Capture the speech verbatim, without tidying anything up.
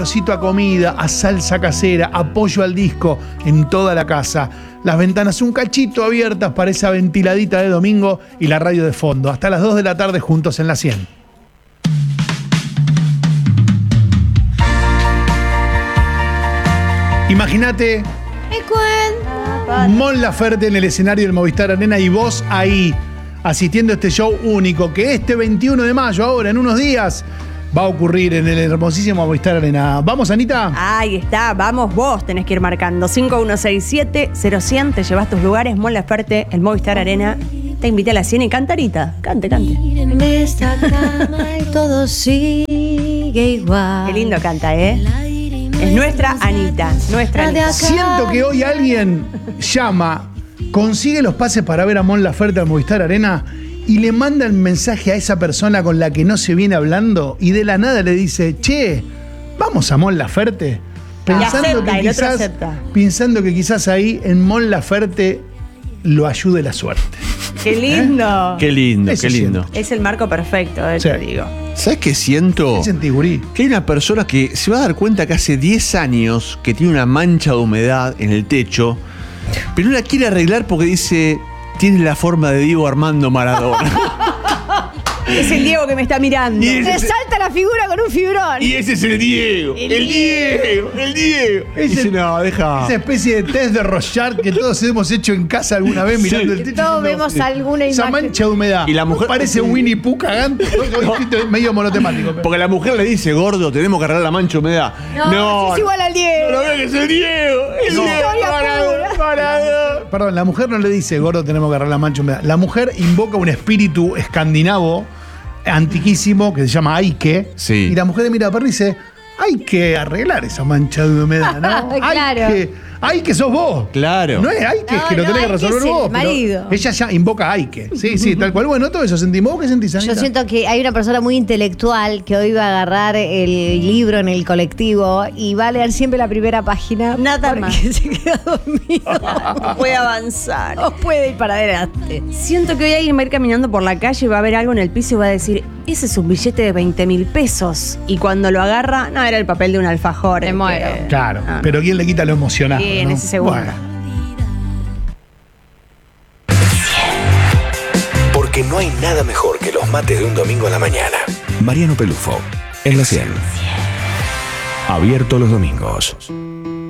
olorcito a comida, a salsa casera, a pollo al disco en toda la casa. Las ventanas un cachito abiertas para esa ventiladita de domingo y la radio de fondo. Hasta las dos de la tarde juntos en la cien. Imagínate Mon Laferte en el escenario del Movistar Arena y vos ahí asistiendo a este show único que este veintiuno de mayo, ahora en unos días, va a ocurrir en el hermosísimo Movistar Arena. ¿Vamos, Anita? Ahí está, vamos vos, tenés que ir marcando. cinco uno seis siete cero cien, te llevas tus lugares, Mon Laferte, el Movistar Arena. Te invité a la cien y cantarita. Cante, cante. En esta cama y todo sigue igual. Qué lindo canta, ¿eh? Es nuestra Anita, nuestra Anita. Siento que hoy alguien llama, consigue los pases para ver a Mon Laferte al Movistar Arena y le manda el mensaje a esa persona con la que no se viene hablando y de la nada le dice, che, vamos a Mon Laferte. Pensando, acepta, que, quizás, pensando que quizás ahí en Mon Laferte lo ayude la suerte. Qué lindo. ¿Eh? Qué lindo, Eso qué lindo. siento. Es el marco perfecto, eh, Sí. te digo. ¿Sabes qué siento? ¿Qué sentí, gurí? Que hay una persona que se va a dar cuenta que hace diez años que tiene una mancha de humedad en el techo, pero no la quiere arreglar porque dice, tiene la forma de Diego Armando Maradona. Es el Diego que me está mirando. Y ese- Te salta la figura con un fibrón. Y ese es el Diego. El, El Diego. El Diego. Y dice, no, deja. Esa especie de test de Rorschach que todos hemos hecho en casa alguna vez mirando Sí. el techo. Todos diciendo, vemos alguna esa imagen. mancha de humedad. Y la mujer- Parece Winnie Pooh cagante. Medio monotemático. pero- Porque la mujer le dice, gordo, tenemos que arreglar la mancha de humedad. No, es igual al Diego. No, no veo que es el Diego. El No. Diego Historia Maradona, pura. Maradona. Perdón, la mujer no le dice, gordo, tenemos que agarrar la mancha de humedad. La mujer invoca un espíritu escandinavo, antiquísimo, que se llama Aike. Sí. Y la mujer le mira a Perry y dice, hay que arreglar esa mancha de humedad, ¿no? Claro. Aike, Aike sos vos. Claro. No es Aike, es No, que lo no, tenés que Aike resolver es el vos. pero marido. ella ya invoca a Aike. Sí, sí, tal cual. Bueno, todo eso sentimos. ¿Vos qué sentís, Anita? Yo siento que hay una persona muy intelectual que hoy va a agarrar el libro en el colectivo y va a leer siempre la primera página. Nada porque más. se queda dormido. No puede avanzar. No puede ir para adelante. Siento que hoy alguien va a ir caminando por la calle y va a ver algo en el piso y va a decir, ese es un billete de veinte mil pesos. Y cuando lo agarra, no, era el papel de un alfajor. Me el muero. que- Claro, Ah, no. pero ¿quién le quita lo emocionado? Sí, en ¿no? ese segundo. Bueno. Porque no hay nada mejor que los mates de un domingo a la mañana. Mariano Pelufo, en la cien. Abierto los domingos.